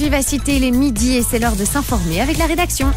Vivacité, il est midi et c'est l'heure de s'informer avec la rédaction.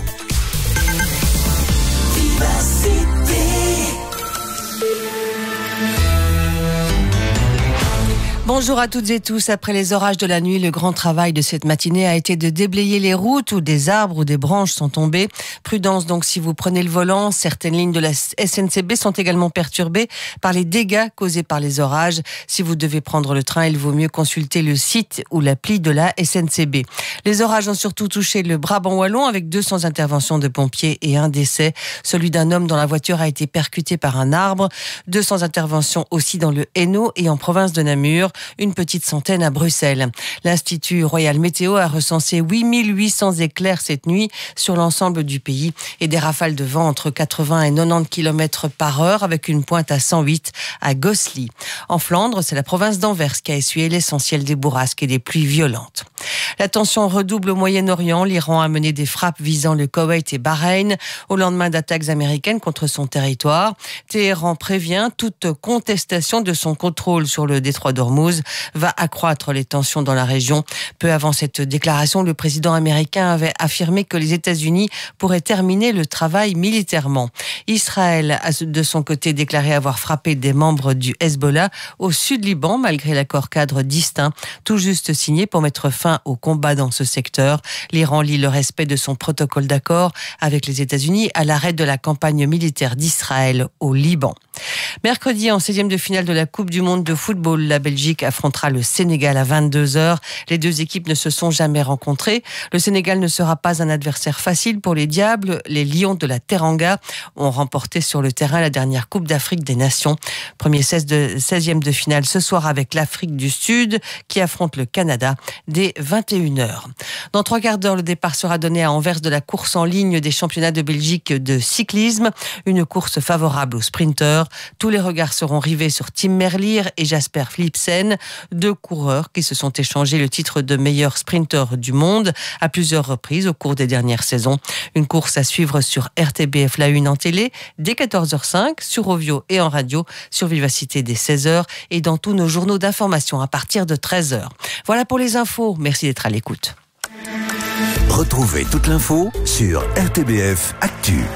Bonjour à toutes et tous. Après les orages de la nuit, le grand travail de cette matinée a été de déblayer les routes où des arbres ou des branches sont tombées. Prudence donc si vous prenez le volant. Certaines lignes de la SNCB sont également perturbées par les dégâts causés par les orages. Si vous devez prendre le train, il vaut mieux consulter le site ou l'appli de la SNCB. Les orages ont surtout touché le Brabant wallon avec 200 interventions de pompiers et un décès. Celui d'un homme dont la voiture a été percutée par un arbre. 200 interventions aussi dans le Hainaut et en province de Namur. Une petite centaine à Bruxelles. L'Institut Royal Météo a recensé 8800 éclairs cette nuit sur l'ensemble du pays et des rafales de vent entre 80 et 90 km par heure avec une pointe à 108 à Gosselies. En Flandre, c'est la province d'Anvers qui a essuyé l'essentiel des bourrasques et des pluies violentes. La tension redouble au Moyen-Orient. L'Iran a mené des frappes visant le Koweït et Bahreïn au lendemain d'attaques américaines contre son territoire. Téhéran prévient toute contestation de son contrôle sur le détroit d'Ormuz va accroître les tensions dans la région. Peu avant cette déclaration, le président américain avait affirmé que les États-Unis pourraient terminer le travail militairement. Israël a de son côté déclaré avoir frappé des membres du Hezbollah au sud Liban, malgré l'accord cadre distinct, tout juste signé pour mettre fin au combat dans ce secteur. L'Iran lie le respect de son protocole d'accord avec les États-Unis à l'arrêt de la campagne militaire d'Israël au Liban. Mercredi, en 16e de finale de la Coupe du Monde de football, la Belgique affrontera le Sénégal à 22h. Les deux équipes ne se sont jamais rencontrées. Le Sénégal ne sera pas un adversaire facile pour les Diables. Les Lions de la Teranga ont remporté sur le terrain la dernière Coupe d'Afrique des Nations. Premier 16e de finale ce soir avec l'Afrique du Sud qui affronte le Canada dès 21h. Dans 3 quarts d'heure, le départ sera donné à Anvers de la course en ligne des championnats de Belgique de cyclisme. Une course favorable aux sprinteurs. Tous les regards seront rivés sur Tim Merlier et Jasper Philipsen, 2 coureurs qui se sont échangés le titre de meilleur sprinter du monde à plusieurs reprises au cours des dernières saisons. Une course à suivre sur RTBF La Une en télé dès 14h05, sur Ovio et en radio, sur Vivacité dès 16h et dans tous nos journaux d'information à partir de 13h. Voilà pour les infos. Merci d'être à l'écoute. Retrouvez toute l'info sur RTBF Actu.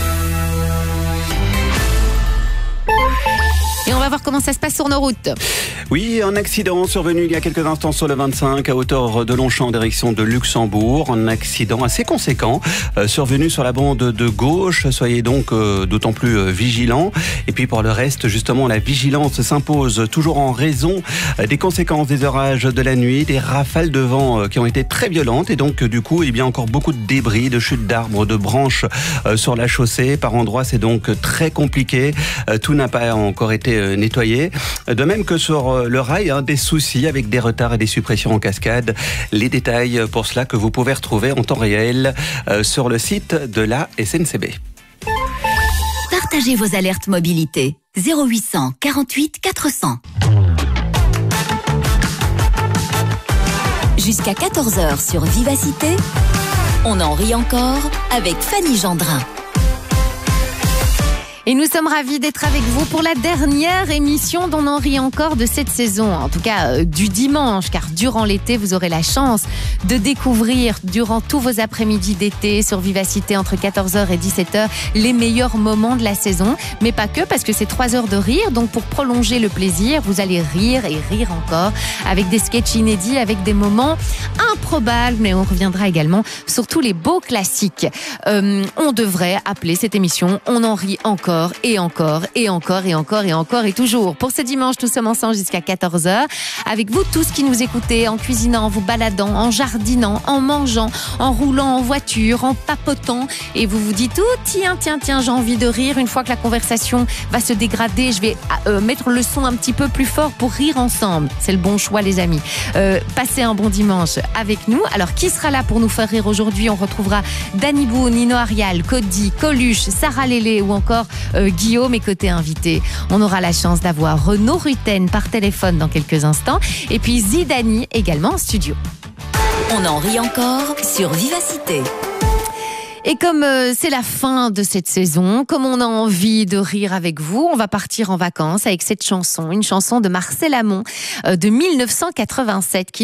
Et on va voir comment ça se passe sur nos routes. Oui, un accident survenu il y a quelques instants sur le 25 à hauteur de Longchamp en direction de Luxembourg. Un accident assez conséquent survenu sur la bande de gauche. Soyez donc d'autant plus vigilants. Et puis pour le reste, justement, la vigilance s'impose toujours en raison des conséquences des orages de la nuit, des rafales de vent qui ont été très violentes. Et donc du coup, il y a encore beaucoup de débris, de chutes d'arbres, de branches sur la chaussée. Par endroits, c'est donc très compliqué. Tout n'a pas encore été nettoyé. De même que sur le rail, des soucis avec des retards et des suppressions en cascade. Les détails pour cela que vous pouvez retrouver en temps réel sur le site de la SNCB. Partagez vos alertes mobilité. 0800 48 400. Jusqu'à 14h sur Vivacité, on en rit encore avec Fanny Gendrin. Et nous sommes ravis d'être avec vous pour la dernière émission d'On en rit encore de cette saison. En tout cas, du dimanche, car durant l'été, vous aurez la chance de découvrir, durant tous vos après-midi d'été, sur Vivacité, entre 14h et 17h, les meilleurs moments de la saison. Mais pas que, parce que c'est 3 heures de rire. Donc, pour prolonger le plaisir, vous allez rire et rire encore, avec des sketchs inédits, avec des moments improbables. Mais on reviendra également sur tous les beaux classiques. On devrait appeler cette émission « On en rit encore ». Et encore, et encore, et encore, et encore, et toujours. Pour ce dimanche, nous sommes ensemble jusqu'à 14h. Avec vous tous qui nous écoutez, en cuisinant, en vous baladant, en jardinant, en mangeant, en roulant en voiture, en papotant. Et vous vous dites, oh, tiens, j'ai envie de rire. Une fois que la conversation va se dégrader, je vais mettre le son un petit peu plus fort pour rire ensemble. C'est le bon choix, les amis. Passez un bon dimanche avec nous. Alors, qui sera là pour nous faire rire aujourd'hui? On retrouvera Danny Bou, Nino Arial, Cody, Coluche, Sarah Lélé ou encore Guillaume. Et côté invité, on aura la chance d'avoir Renaud Rutten par téléphone dans quelques instants et puis Zidani également en studio. On en rit encore sur Vivacité. Et comme c'est la fin de cette saison, comme on a envie de rire avec vous, on va partir en vacances avec cette chanson, une chanson de Marcel Amont de 1987 qui